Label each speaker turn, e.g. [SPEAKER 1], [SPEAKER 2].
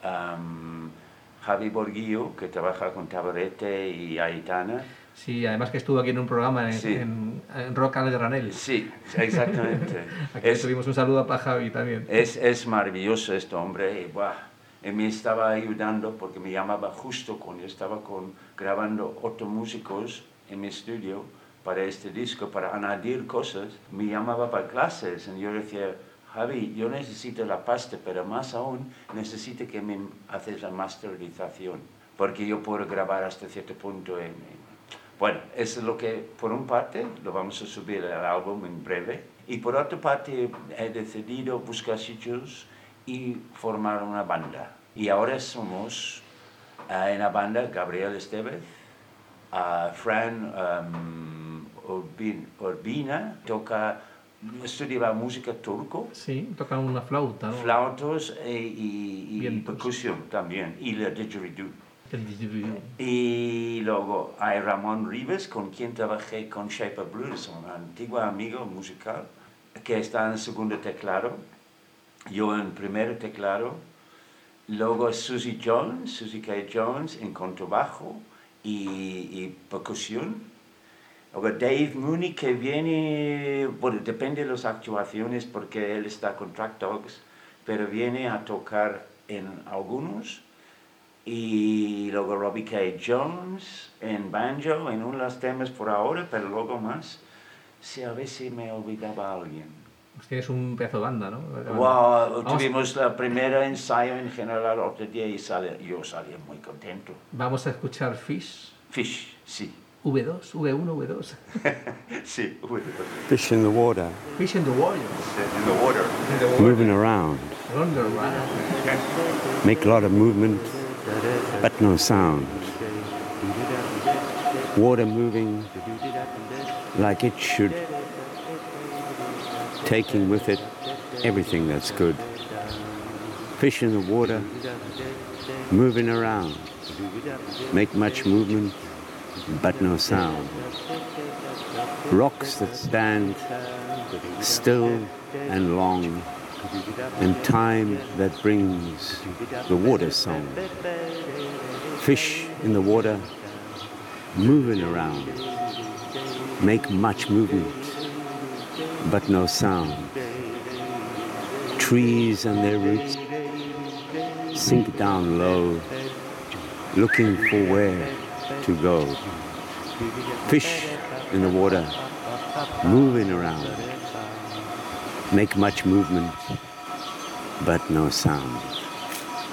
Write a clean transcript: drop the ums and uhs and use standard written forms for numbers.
[SPEAKER 1] Javi Borguillo, que trabaja con Taborete y Aitana.
[SPEAKER 2] Sí, además que estuvo aquí en un programa en Rock al Granel.
[SPEAKER 1] Sí, exactamente.
[SPEAKER 2] Aquí tuvimos un saludo para Javi también.
[SPEAKER 1] Es maravilloso este hombre. Y me estaba ayudando porque me llamaba justo cuando estaba grabando otros músicos en mi estudio para este disco, para añadir cosas. Me llamaba para clases y yo decía, Javi, yo necesito la pasta, pero más aún necesito que me haces la masterización, porque yo puedo grabar hasta cierto punto. Bueno, eso es lo que, por una parte, lo vamos a subir al álbum en breve, y por otra parte he decidido buscar sitios y formar una banda. Y ahora somos en la banda Gabriel Estevez, Fran Urbina, estudia música turco.
[SPEAKER 2] Sí, toca una flauta, ¿no?
[SPEAKER 1] Flautos y percusión también, y la didgeridoo. Y luego hay Ramón Rivas, con quien trabajé con Shape of Blues, un antiguo amigo musical, que está en el segundo teclado, yo en el primer teclado. Luego Susie K. Jones en contrabajo y percusión. Luego Dave Mooney, que viene, bueno, depende de las actuaciones porque él está con Track Dogs, pero viene a tocar en algunos. Y luego Robbie K. Jones en banjo, en uno de los temas por ahora, pero luego más. Sí, a veces me olvidaba alguien.
[SPEAKER 2] Pues tienes un pedazo de banda, ¿no?
[SPEAKER 1] Wow, tuvimos la primera ensayo en general otro día y yo salí muy contento.
[SPEAKER 2] Vamos a escuchar Fish.
[SPEAKER 1] Fish, sí.
[SPEAKER 2] V2, V1, V2.
[SPEAKER 1] Sí, V2.
[SPEAKER 3] Fish in the water.
[SPEAKER 2] Fish in the water.
[SPEAKER 1] In the water.
[SPEAKER 3] Moving around. Make a lot of movement, but no sound. Water moving like it should, taking with it everything that's good. Fish in the water, moving around. Make much movement, but no sound. Rocks that stand still and long, and time that brings the water song. Fish in the water, moving around. Make much movement, but no sound. Trees and their roots sink down low, looking for where to go. Fish in the water, moving around. Make much movement, but no sound.